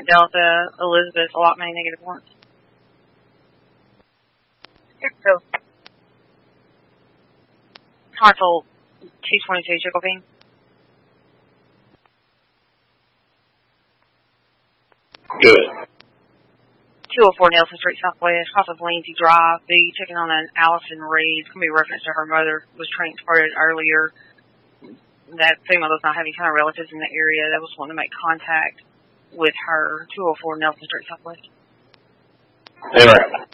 Delta, Elizabeth, a lot many negative ones. Here we go. Console 222, Jacobean. Good. 204 Nelson Street Southwest, off of Lindsay Drive. Be checking on an Allison Reed. It's going to be reference to her mother. Was transported earlier. That female does not have any kind of relatives in the area. That was wanting to make contact with her. 204 Nelson Street Southwest. All right.